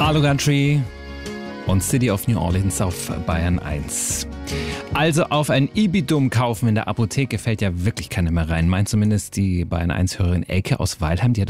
Arlo Country und City of New Orleans auf Bayern 1. Also auf ein Ibidum kaufen in der Apotheke fällt ja wirklich keiner mehr rein. Meint zumindest die Bayern 1-Hörerin Elke aus Weilheim, die hat